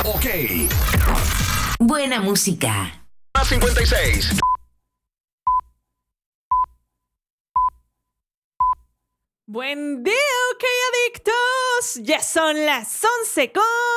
Ok. Buena música. Más 56. Buen día, ok, adictos. Ya son las 11 con